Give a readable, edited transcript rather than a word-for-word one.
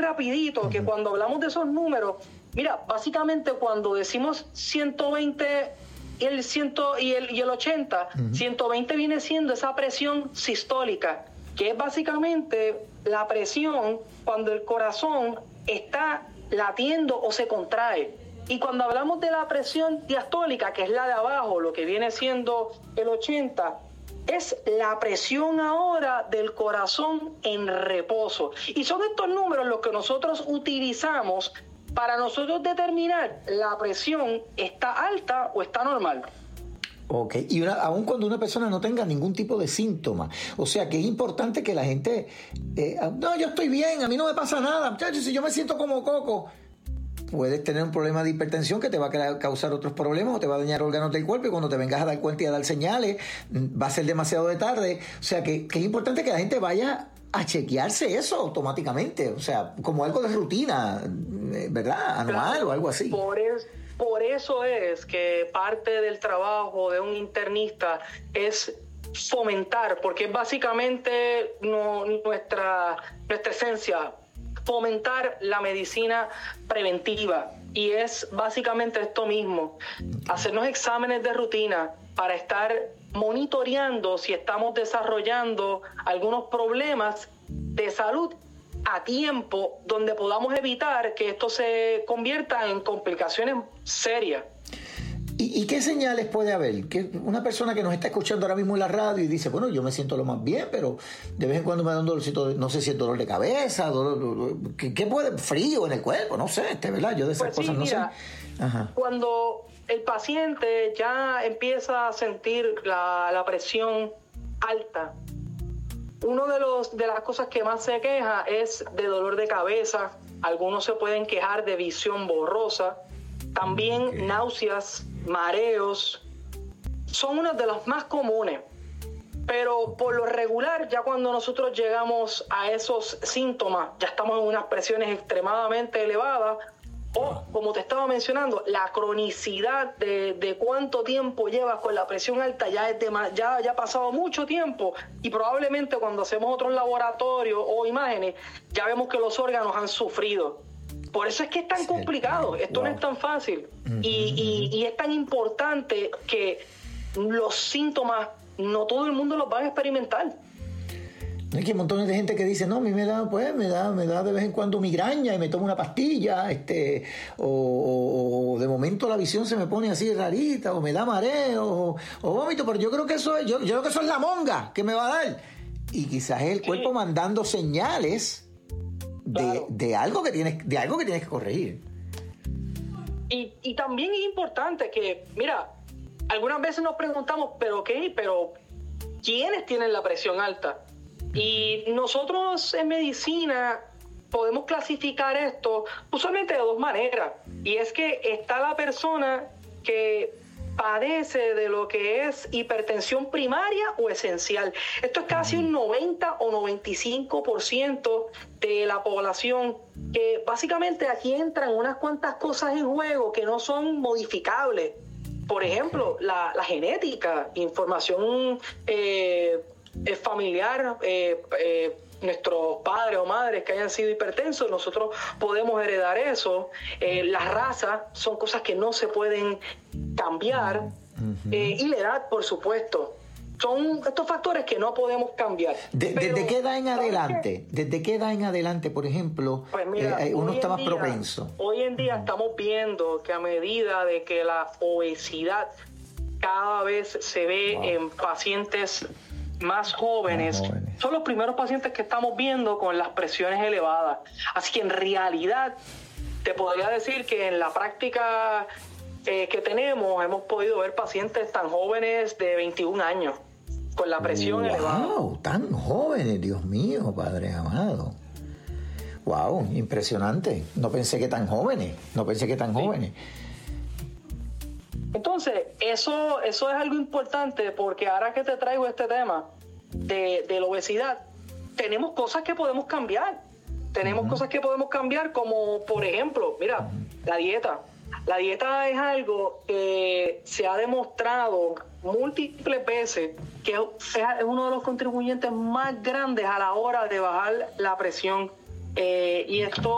rapidito que cuando hablamos de esos números, mira, básicamente cuando decimos 120 y el 80, 120 viene siendo esa presión sistólica, que es básicamente la presión cuando el corazón está latiendo o se contrae. Y cuando hablamos de la presión diastólica, que es la de abajo, lo que viene siendo el 80, es la presión ahora del corazón en reposo. Y son estos números los que nosotros utilizamos para nosotros determinar la presión está alta o está normal. Ok, y aun cuando una persona no tenga ningún tipo de síntoma, o sea que es importante que la gente, no, yo estoy bien, a mí no me pasa nada, muchachos, si yo me siento como coco, puedes tener un problema de hipertensión que te va a causar otros problemas o te va a dañar órganos del cuerpo, y cuando te vengas a dar cuenta y a dar señales, va a ser demasiado de tarde. O sea que es importante que la gente vaya a chequearse eso automáticamente, o sea, como algo de rutina, ¿verdad? Anual, claro, o algo así. Por eso es que parte del trabajo de un internista es fomentar, porque es básicamente nuestra esencia, fomentar la medicina preventiva. Y es básicamente esto mismo, hacernos exámenes de rutina para estar monitoreando si estamos desarrollando algunos problemas de salud a tiempo, donde podamos evitar que esto se convierta en complicaciones serias. ¿Y qué señales puede haber? Que una persona que nos está escuchando ahora mismo en la radio y dice, bueno, yo me siento lo más bien, pero de vez en cuando me da un dolorcito, no sé si es dolor de cabeza, ¿qué puede? Frío en el cuerpo, no sé, ¿verdad? Yo de esas cosas no sé. Ajá. Cuando el paciente ya empieza a sentir la presión alta, uno de las cosas que más se queja es de dolor de cabeza. Algunos se pueden quejar de visión borrosa, también náuseas, mareos, son una de las más comunes. Pero por lo regular, ya cuando nosotros llegamos a esos síntomas, ya estamos en unas presiones extremadamente elevadas, o, como te estaba mencionando, la cronicidad de cuánto tiempo llevas con la presión alta ya ha pasado mucho tiempo, y probablemente cuando hacemos otros laboratorios o imágenes, ya vemos que los órganos han sufrido. Por eso es que es tan complicado, esto no es tan fácil. Y es tan importante que los síntomas no todo el mundo los va a experimentar. Hay que montones de gente que dice, no, a mí me da de vez en cuando migraña y me tomo una pastilla, o de momento la visión se me pone así rarita, o me da mareo, o vómito, pero yo creo que eso es la monga que me va a dar. Y quizás es el cuerpo mandando señales de algo que tienes que corregir. Y también es importante que, mira, algunas veces nos preguntamos, pero ¿quiénes tienen la presión alta? Y nosotros en medicina podemos clasificar esto usualmente de dos maneras. Y es que está la persona que padece de lo que es hipertensión primaria o esencial. Esto es casi un 90 o 95% de la población, que básicamente aquí entran unas cuantas cosas en juego que no son modificables. Por ejemplo, la genética, información familiar, nuestros padres o madres que hayan sido hipertensos, nosotros podemos heredar eso. La raza son cosas que no se pueden cambiar, y la edad, por supuesto. Son estos factores que no podemos cambiar. ¿Desde qué edad en adelante? ¿Desde qué edad en adelante, por ejemplo, pues mira, uno está más propenso? Hoy en día estamos viendo que a medida de que la obesidad cada vez se ve en pacientes más jóvenes, son los primeros pacientes que estamos viendo con las presiones elevadas. Así que en realidad te podría decir que en la práctica que tenemos hemos podido ver pacientes tan jóvenes de 21 años con la presión elevada. ¡Wow! Tan jóvenes, Dios mío, Padre amado. ¡Wow! Impresionante. No pensé que tan jóvenes. Entonces, eso es algo importante, porque ahora que te traigo este tema de la obesidad, tenemos cosas que podemos cambiar. Cosas que podemos cambiar, como por ejemplo, mira, la dieta. La dieta es algo que se ha demostrado múltiples veces que es uno de los contribuyentes más grandes a la hora de bajar la presión. Y esto